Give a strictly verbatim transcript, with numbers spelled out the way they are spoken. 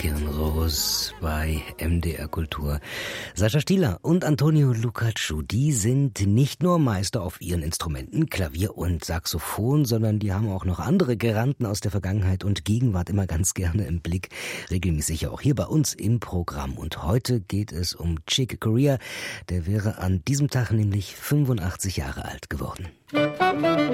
Kirnrose bei M D R Kultur. Sascha Stieler und Antonio Lucaccio, die sind nicht nur Meister auf ihren Instrumenten, Klavier und Saxophon, sondern die haben auch noch andere Granden aus der Vergangenheit und Gegenwart immer ganz gerne im Blick. Regelmäßig auch hier bei uns im Programm. Und heute geht es um Chick Corea. Der wäre an diesem Tag nämlich fünfundachtzig Jahre alt geworden.